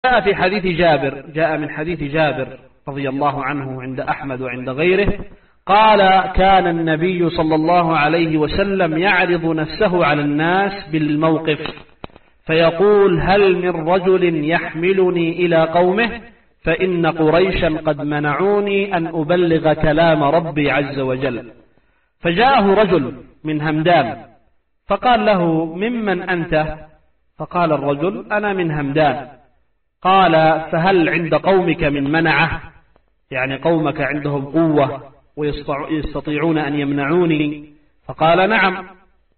في حديث جابر، جاء من حديث جابر رضي الله عنه عند أحمد وعند غيره قال: كان النبي صلى الله عليه وسلم يعرض نفسه على الناس بالموقف فيقول: هل من رجل يحملني إلى قومه؟ فإن قريشا قد منعوني أن أبلغ كلام ربي عز وجل. فجاءه رجل من همدان فقال له: ممن أنت؟ فقال الرجل: أنا من همدان. قال: فهل عند قومك من منعه؟ يعني قومك عندهم قوة ويستطيعون أن يمنعوني؟ فقال: نعم.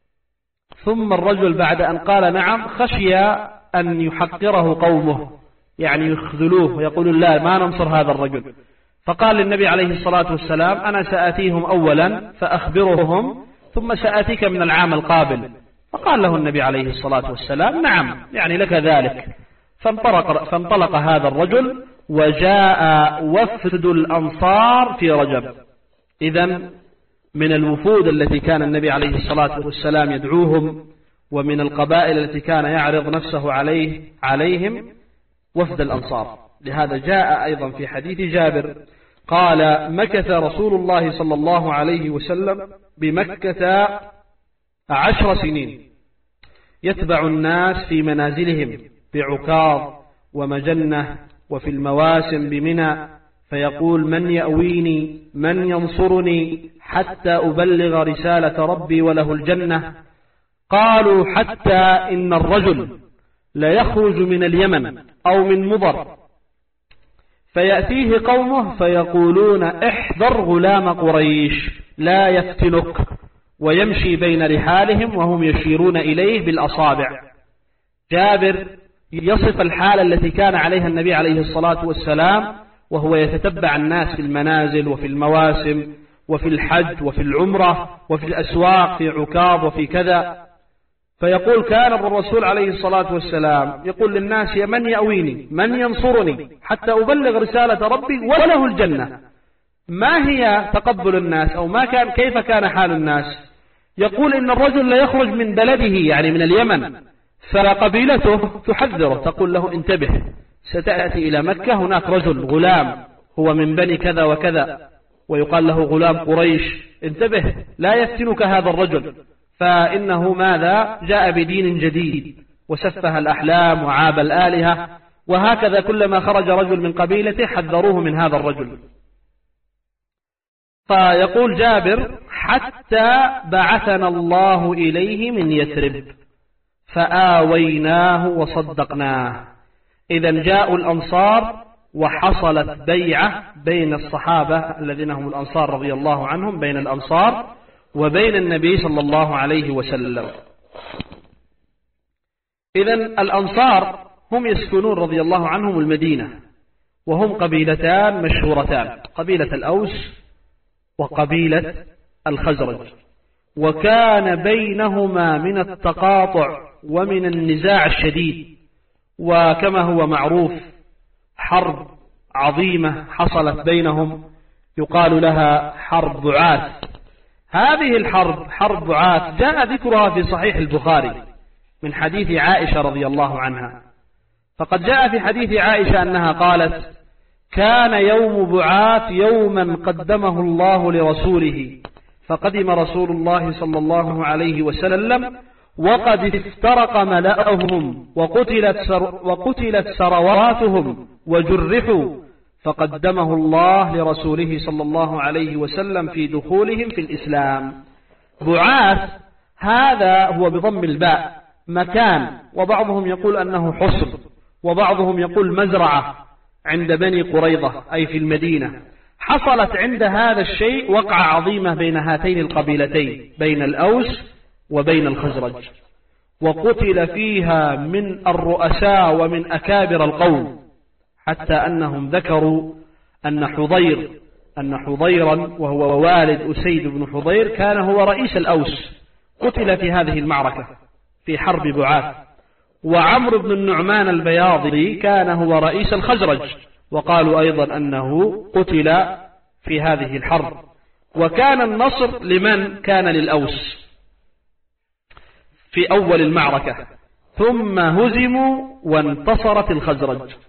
ثم الرجل بعد أن قال نعم خشي أن يحقره قومه، يعني يخذلوه ويقولون: لا، ما ننصر هذا الرجل. فقال للنبي عليه الصلاة والسلام: أنا سآتيهم أولا فأخبرهم ثم سآتيك من العام القابل. فقال له النبي عليه الصلاة والسلام: نعم، يعني لك ذلك. فانطلق هذا الرجل وجاء وفد الأنصار في رجب. إذن من الوفود التي كان النبي عليه الصلاة والسلام يدعوهم ومن القبائل التي كان يعرض نفسه عليهم وفد الأنصار. لهذا جاء أيضا في حديث جابر قال: مكث رسول الله صلى الله عليه وسلم بمكة 10 سنين يتبع الناس في منازلهم بعكاظ ومجنة وفي المواسم بمنى، فيقول: من يأويني؟ من ينصرني حتى أبلغ رسالة ربي وله الجنة؟ قالوا: حتى إن الرجل لا يخرج من اليمن أو من مضر فيأتيه قومه فيقولون: احذر غلام قريش لا يفتنك، ويمشي بين رحالهم وهم يشيرون إليه بالأصابع. جابر يصف الحالة التي كان عليها النبي عليه الصلاة والسلام وهو يتتبع الناس في المنازل وفي المواسم وفي الحج وفي العمرة وفي الأسواق في عكاظ وفي كذا. فيقول: كان الرسول عليه الصلاة والسلام يقول للناس: يا من يأويني؟ من ينصرني حتى أبلغ رسالة ربي وله الجنة؟ ما هي تقبل الناس أو كيف كان حال الناس؟ يقول: إن الرجل لا يخرج من بلده، يعني من اليمن، فقبيلته تحذره تقول له: انتبه، ستأتي إلى مكة، هناك رجل غلام هو من بني كذا وكذا ويقال له غلام قريش، انتبه لا يفتنك هذا الرجل، فإنه ماذا؟ جاء بدين جديد وسفه الأحلام وعاب الآلهة. وهكذا كلما خرج رجل من قبيلته حذروه من هذا الرجل. فيقول جابر: حتى بعثنا الله إليه من يثرب فآويناه وصدقناه. إذن جاءوا الأنصار وحصلت بيعة بين الصحابة الذين هم الأنصار رضي الله عنهم، بين الأنصار وبين النبي صلى الله عليه وسلم. إذن الأنصار هم يسكنون رضي الله عنهم المدينة، وهم قبيلتان مشهورتان: قبيلة الأوس وقبيلة الخزرج. وكان بينهما من التقاطع ومن النزاع الشديد، وكما هو معروف حرب عظيمة حصلت بينهم يقال لها حرب بعاث. هذه الحرب حرب بعاث جاء ذكرها في صحيح البخاري من حديث عائشة رضي الله عنها. فقد جاء في حديث عائشة أنها قالت: كان يوم بعاث يوما قدمه الله لرسوله، فقدم رسول الله صلى الله عليه وسلم وقد افترق ملأهم وقتلت ثرواتهم وجرحوا، فقدمه الله لرسوله صلى الله عليه وسلم في دخولهم في الإسلام. بعاث هذا هو بضم الباء مكان، وبعضهم يقول أنه حصر، وبعضهم يقول مزرعة عند بني قريظة أي في المدينة. حصلت عند هذا الشيء وقعة عظيمة بين هاتين القبيلتين، بين الأوس وبين الخزرج، وقتل فيها من الرؤساء ومن أكابر القوم، حتى أنهم ذكروا أن حضيرا وهو والد أسيد بن حضير كان هو رئيس الأوس، قتل في هذه المعركة في حرب بعاث. وعمرو بن النعمان البياضي كان هو رئيس الخزرج، وقالوا أيضا أنه قتل في هذه الحرب. وكان النصر لمن؟ كان للأوس في أول المعركة، ثم هزموا وانتصرت الخزرج.